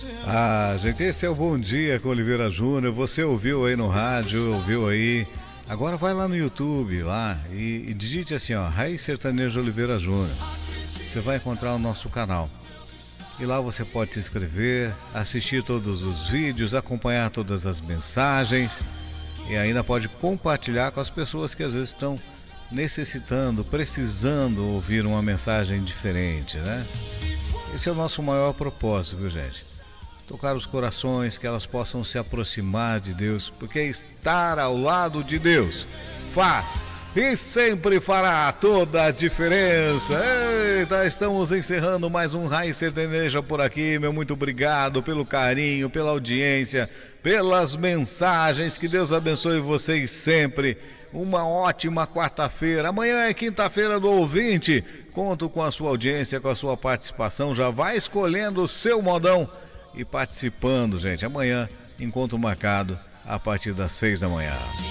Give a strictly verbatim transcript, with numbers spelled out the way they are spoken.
Ah, gente, esse é o Bom Dia com Oliveira Júnior. Você ouviu aí no rádio, ouviu aí. Agora vai lá no YouTube lá e, e digite assim, ó, Raiz Sertaneja Oliveira Júnior. Você vai encontrar o nosso canal. E lá você pode se inscrever, assistir todos os vídeos, acompanhar todas as mensagens e ainda pode compartilhar com as pessoas que às vezes estão necessitando, precisando ouvir uma mensagem diferente, né? Esse é o nosso maior propósito, viu, gente? Tocar os corações, que elas possam se aproximar de Deus, porque estar ao lado de Deus faz e sempre fará toda a diferença. Eita, estamos encerrando mais um Raiz Sertaneja por aqui. Meu muito obrigado pelo carinho, pela audiência, pelas mensagens. Que Deus abençoe vocês sempre. Uma ótima quarta-feira. Amanhã é quinta-feira do ouvinte. Conto com a sua audiência, com a sua participação. Já vai escolhendo o seu modão e participando, gente. Amanhã, encontro marcado a partir das seis da manhã.